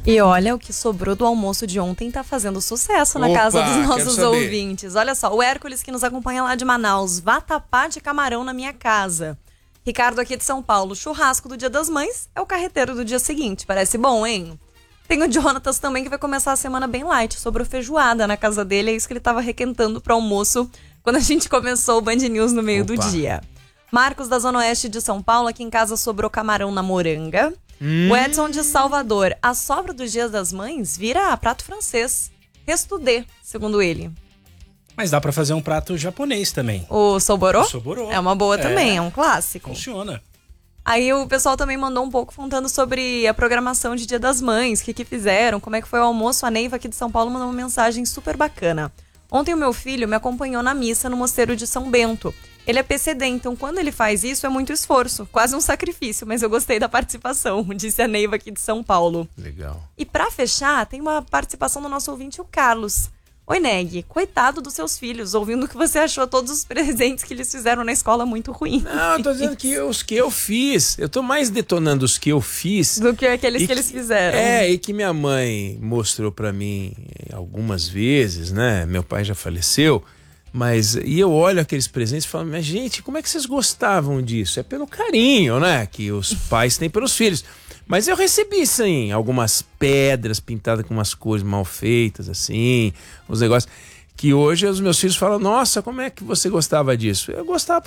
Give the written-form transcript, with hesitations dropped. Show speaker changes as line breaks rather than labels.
E olha, o que sobrou do almoço de ontem tá fazendo sucesso na casa dos nossos ouvintes. Olha só, o Hércules que nos acompanha lá de Manaus, vatapá de camarão na minha casa. Ricardo aqui de São Paulo, churrasco do Dia das Mães é o carreteiro do dia seguinte. Parece bom, hein? Tem o Jonatas também que vai começar a semana bem light, sobrou feijoada na casa dele, é isso que ele tava requentando pro almoço quando a gente começou o Band News no meio do dia. Marcos da Zona Oeste de São Paulo, aqui em casa sobrou camarão na moranga. O Edson de Salvador, a sobra dos Dias das Mães vira prato francês. Restudê, segundo ele.
Mas dá pra fazer um prato japonês também.
O soborô?
O soborô.
É uma boa também, é um clássico.
Funciona.
Aí o pessoal também mandou um pouco contando sobre a programação de Dia das Mães, o que fizeram, como é que foi o almoço. A Neiva aqui de São Paulo mandou uma mensagem super bacana. Ontem o meu filho me acompanhou na missa no Mosteiro de São Bento. Ele é PCD, então quando ele faz isso é muito esforço, quase um sacrifício, mas eu gostei da participação, disse a Neiva aqui de São Paulo.
Legal.
E pra fechar, tem uma participação do nosso ouvinte, o Carlos. Oi, Neg, coitado dos seus filhos, ouvindo que você achou todos os presentes que eles fizeram na escola muito ruins.
Não, eu tô dizendo que os que eu fiz, eu tô mais detonando os que eu fiz
do que aqueles que eles fizeram.
E que minha mãe mostrou pra mim algumas vezes, né? Meu pai já faleceu, e eu olho aqueles presentes e falo, mas gente, como é que vocês gostavam disso? É pelo carinho, né? Que os pais têm pelos filhos. Mas eu recebi, sim, algumas pedras pintadas com umas cores mal feitas, assim, uns negócios que hoje os meus filhos falam, nossa, como é que você gostava disso? Eu gostava